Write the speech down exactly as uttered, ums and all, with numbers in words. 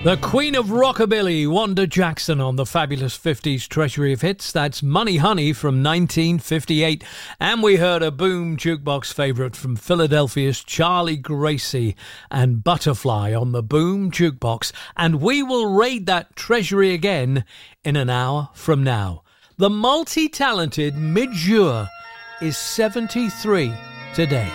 The Queen of Rockabilly, Wanda Jackson, on the fabulous fifties Treasury of Hits. That's Money Honey from nineteen fifty-eight. And we heard a Boom Jukebox favourite from Philadelphia's Charlie Gracie and Butterfly on the Boom Jukebox. And we will raid that treasury again in an hour from now. The multi-talented Midge Ure is seventy-three today.